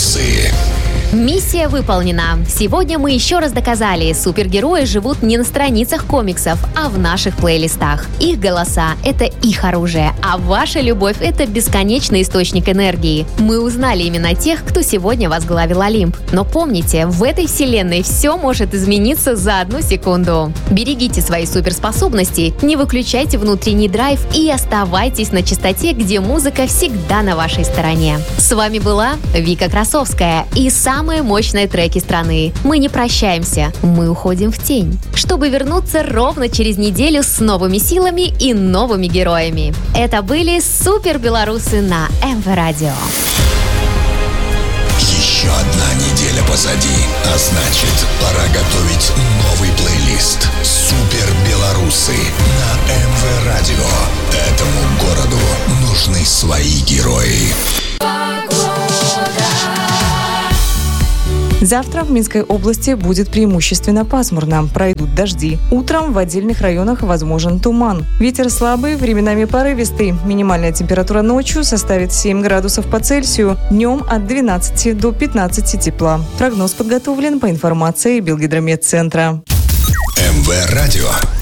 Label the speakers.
Speaker 1: Белорусы.
Speaker 2: Миссия выполнена. Сегодня мы еще раз доказали, супергерои живут не на страницах комиксов, а в наших плейлистах. Их голоса — это их оружие, а ваша любовь — это бесконечный источник энергии. Мы узнали имена тех, кто сегодня возглавил Олимп. Но помните, в этой вселенной все может измениться за одну секунду. Берегите свои суперспособности, не выключайте внутренний драйв и оставайтесь на частоте, где музыка всегда на вашей стороне. С вами была Вика Красовская и самые мощные треки страны. Мы не прощаемся, мы уходим в тень, чтобы вернуться ровно через неделю с новыми силами и новыми героями. Это были Супер Белорусы на МВ Радио.
Speaker 1: Еще одна неделя позади, а значит, пора готовить новый плейлист Супер Белорусы на МВ Радио. Этому городу нужны свои герои.
Speaker 3: Завтра в Минской области будет преимущественно пасмурно, пройдут дожди. Утром в отдельных районах возможен туман. Ветер слабый, временами порывистый. Минимальная температура ночью составит 7 градусов по Цельсию, днем от 12 до 15 тепла. Прогноз подготовлен по информации Белгидрометцентра.
Speaker 1: МВ Радио.